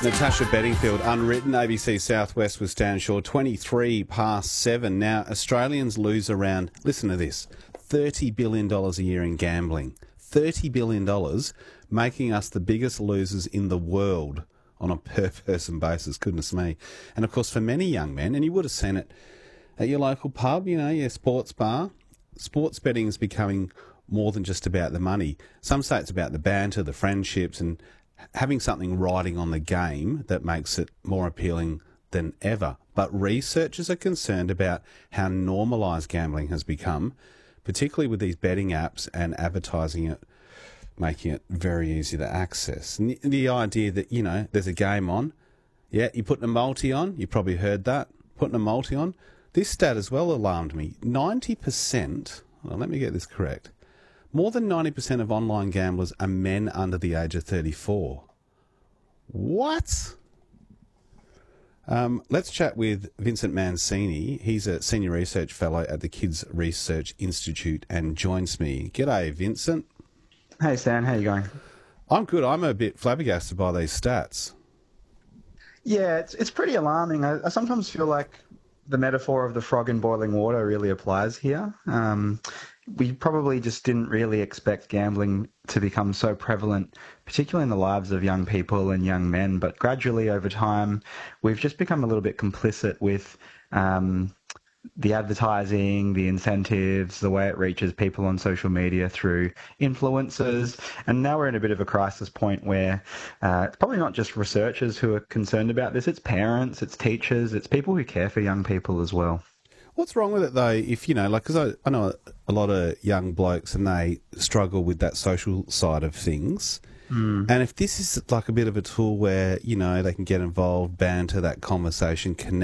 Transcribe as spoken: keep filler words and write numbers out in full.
Natasha Bedingfield, Unwritten. A B C Southwest with Stan Shaw, twenty-three past seven. Now, Australians lose around, listen to this, thirty billion dollars a year in gambling. thirty billion dollars, making us the biggest losers in the world on a per-person basis, goodness me. And, of course, for many young men, and you would have seen it at your local pub, you know, your sports bar, sports betting is becoming more than just about the money. Some say it's about the banter, the friendships, and having something riding on the game that makes it more appealing than ever. But researchers are concerned about how normalised gambling has become, particularly with these betting apps and advertising it, making it very easy to access. And the, the idea that, you know, there's a game on, yeah, you're putting a multi on, you probably heard that, putting a multi on. This stat as well alarmed me. ninety percent, well, let me get this correct, more than ninety percent of online gamblers are men under the age of thirty-four. What? Um, let's chat with Vincent Mancini. He's a senior research fellow at the Kids Research Institute and joins me. G'day, Vincent. Hey, Stan. How you going? I'm good. I'm a bit flabbergasted by these stats. Yeah, it's it's pretty alarming. I, I sometimes feel like the metaphor of the frog in boiling water really applies here. Um, we probably just didn't really expect gambling to become so prevalent, particularly in the lives of young people and young men. But gradually over time, we've just become a little bit complicit with um, the advertising, the incentives, the way it reaches people on social media through influencers. And now we're in a bit of a crisis point where uh, it's probably not just researchers who are concerned about this. It's parents, it's teachers, it's people who care for young people as well. What's wrong with it, though, if, you know, like, because I, I know a lot of young blokes and they struggle with that social side of things. Mm. And if this is like a bit of a tool where, you know, they can get involved, banter, that conversation, connect,